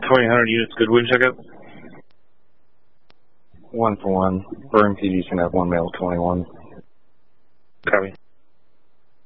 2000 units, good wind checkup. 1 for 1. Burn PD's going to have 1 male 21. Copy.